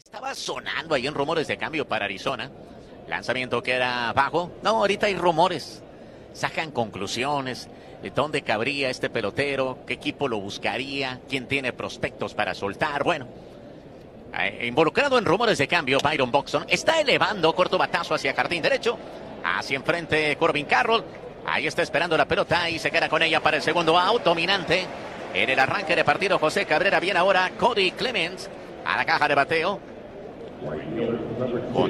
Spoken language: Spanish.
Estaba sonando ahí en rumores de cambio para Arizona. Lanzamiento que era bajo. No, ahorita hay rumores. Sacan conclusiones de dónde cabría este pelotero, qué equipo lo buscaría, quién tiene prospectos para soltar. Bueno, involucrado en rumores de cambio, Byron Buxton está elevando corto batazo hacia jardín derecho. Hacia enfrente Corbin Carroll. Ahí está esperando la pelota y se queda con ella para el segundo out. Dominante en el arranque de partido José Cabrera. Bien ahora Cody Clemens a la caja de bateo.